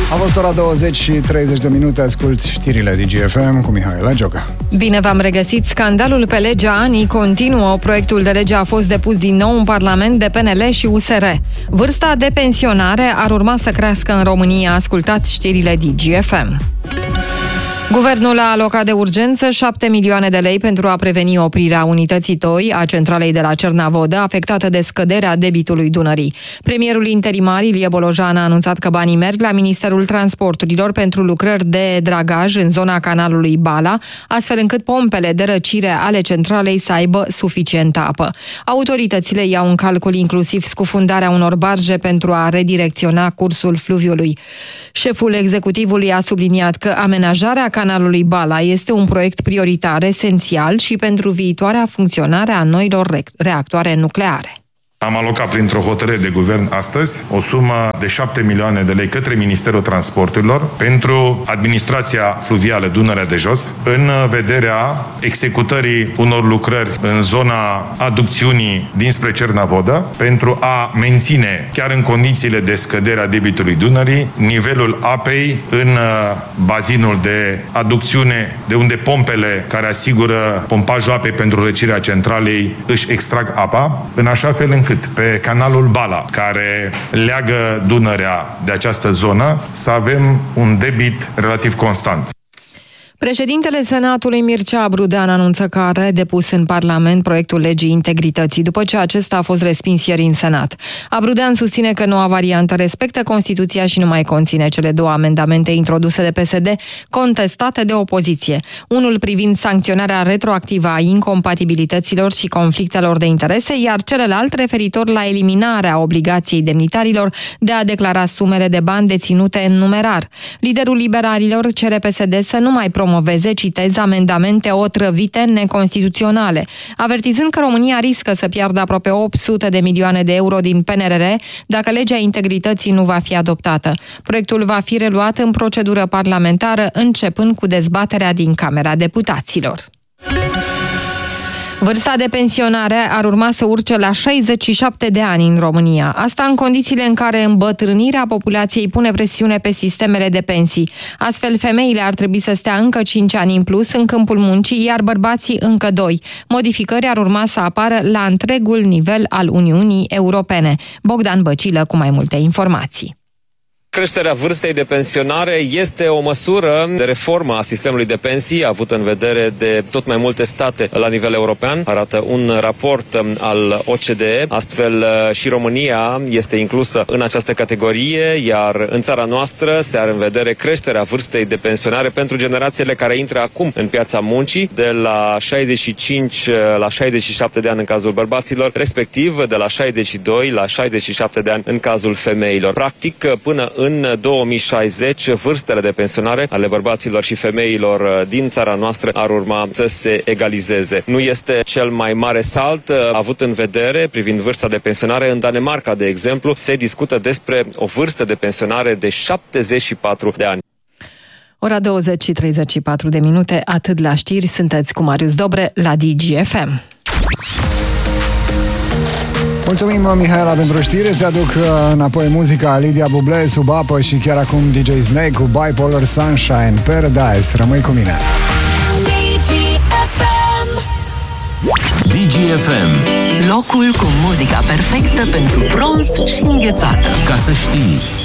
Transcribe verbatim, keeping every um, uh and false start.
A fost ora douăzeci și treizeci de minute, asculți știrile D G F M cu Mihaela Gioca. Bine v-am regăsit. Scandalul pe legea A N I continuă. Proiectul de lege a fost depus din nou în Parlament de P N L și U S R. Vârsta de pensionare ar urma să crească în România. Ascultați știrile D G F M. Guvernul a alocat de urgență șapte milioane de lei pentru a preveni oprirea unității Toi a centralei de la Cernavodă, afectată de scăderea debitului Dunării. Premierul interimar Ilie Bolojan a anunțat că banii merg la Ministerul Transporturilor pentru lucrări de dragaj în zona canalului Bala, astfel încât pompele de răcire ale centralei să aibă suficientă apă. Autoritățile iau în calcul inclusiv scufundarea unor barje pentru a redirecționa cursul fluviului. Șeful executivului a subliniat că amenajarea canalului Bala este un proiect prioritar esențial și pentru viitoarea funcționare a noilor reactoare nucleare. Am alocat printr-o hotărâre de guvern astăzi o sumă de șapte milioane de lei către Ministerul Transporturilor pentru administrația fluvială Dunărea de Jos în vederea executării unor lucrări în zona aducțiunii dinspre Cernavodă pentru a menține, chiar în condițiile de scădere a debitului Dunării, nivelul apei în bazinul de aducțiune de unde pompele care asigură pompajul apei pentru răcirea centralei își extrag apa, în așa fel încât pe canalul Bala, care leagă Dunărea de această zonă, să avem un debit relativ constant. Președintele Senatului Mircea Brudean anunță că are depus în Parlament proiectul legii integrității, după ce acesta a fost respins ieri în Senat. Brudean susține că noua variantă respectă Constituția și nu mai conține cele două amendamente introduse de P S D, contestate de opoziție. Unul privind sancționarea retroactivă a incompatibilităților și conflictelor de interese, iar celălalt referitor la eliminarea obligației demnitarilor de a declara sumele de bani deținute în numerar. Liderul liberalilor cere P S D să nu mai promoveze promoveze, citez, amendamente otrăvite neconstituționale, avertizând că România riscă să piardă aproape opt sute de milioane de euro din P N R R dacă legea integrității nu va fi adoptată. Proiectul va fi reluat în procedură parlamentară, începând cu dezbaterea din Camera Deputaților. Vârsta de pensionare ar urma să urce la șaizeci și șapte de ani în România. Asta în condițiile în care îmbătrânirea populației pune presiune pe sistemele de pensii. Astfel, femeile ar trebui să stea încă cinci ani în plus în câmpul muncii, iar bărbații încă doi. Modificări ar urma să apară la întregul nivel al Uniunii Europene. Bogdan Băcilă cu mai multe informații. Creșterea vârstei de pensionare este o măsură de reformă a sistemului de pensii avută în vedere de tot mai multe state la nivel european, arată un raport al O C D E. Astfel și România este inclusă în această categorie, iar în țara noastră se are în vedere creșterea vârstei de pensionare pentru generațiile care intră acum în piața muncii, de la șaizeci și cinci la șaizeci și șapte de ani în cazul bărbaților, respectiv de la șaizeci și doi la șaizeci și șapte de ani în cazul femeilor. Practic, până în două mii șaizeci, vârstele de pensionare ale bărbaților și femeilor din țara noastră ar urma să se egalizeze. Nu este cel mai mare salt avut în vedere privind vârsta de pensionare. În Danemarca, de exemplu, se discută despre o vârstă de pensionare de șaptezeci și patru de ani. Ora douăzeci și treizeci și patru de minute, atât la știri, sunteți cu Marius Dobre la D G F M. Mulțumim, Mihaela, pentru știri. Îți aduc înapoi muzica Lidia Buble, Sub apă și chiar acum D J Snake cu Bipolar Sunshine, Paradise. Rămâi cu mine. D G F M, locul cu muzica perfectă pentru bronz și înghețată. Ca să știi.